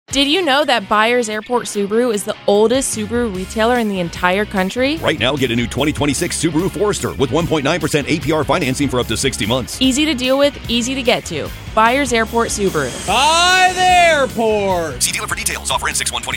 Did you know that Byers Airport Subaru is the oldest Subaru retailer in the entire country? Right now, get a new 2026 Subaru Forester with 1.9% APR financing for up to 60 months. Easy to deal with, easy to get to. Byers Airport Subaru. By the airport. See dealer for details. Offer ends 6/1/2026.